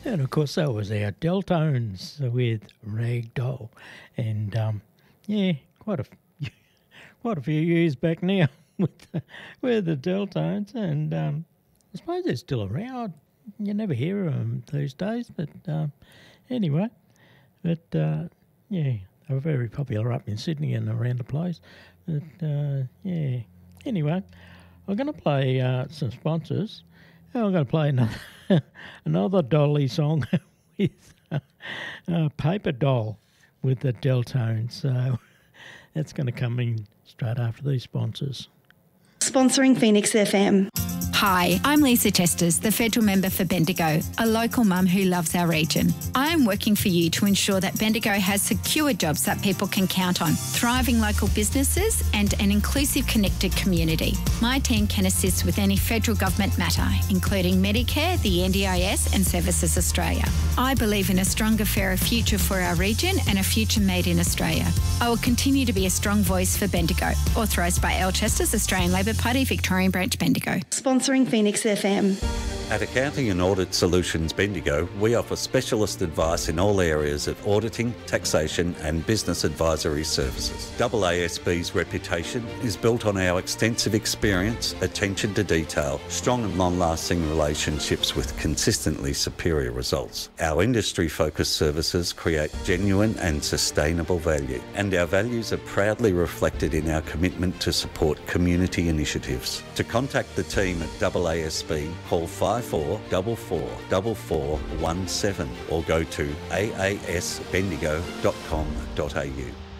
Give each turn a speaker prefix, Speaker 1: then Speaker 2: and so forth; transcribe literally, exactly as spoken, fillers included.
Speaker 1: And of course, that was our Deltones with Ragdoll. And um, yeah, quite a quite a few years back now with the, with the Deltones. And um, I suppose they're still around. You never hear of them these days. But um, anyway, but uh, yeah, they were very popular up in Sydney and around the place. But uh, yeah, anyway, I'm going to play uh, some sponsors. I'm going to play another, another Dolly song with uh, uh, Paper Doll with the Deltones. So that's going to come in straight after these sponsors.
Speaker 2: Sponsoring Phoenix F M.
Speaker 3: Hi, I'm Lisa Chesters, the federal member for Bendigo, a local mum who loves our region. I am working for you to ensure that Bendigo has secure jobs that people can count on, thriving local businesses and an inclusive, connected community. My team can assist with any federal government matter, including Medicare, the N D I S and Services Australia. I believe in a stronger, fairer future for our region and a future made in Australia. I will continue to be a strong voice for Bendigo. Authorised by L Chesters, Australian Labor Party, Victorian Branch, Bendigo.
Speaker 2: Sponsoring Phoenix F M.
Speaker 4: At Accounting and Audit Solutions Bendigo, we offer specialist advice in all areas of auditing, taxation and business advisory services. A A S B's reputation is built on our extensive experience, attention to detail, strong and long-lasting relationships with consistently superior results. Our industry-focused services create genuine and sustainable value, and our values are proudly reflected in our commitment to support community initiatives. To contact the team at A A S B, call five four four four four four one seven or go to a a s bendigo dot com dot a u.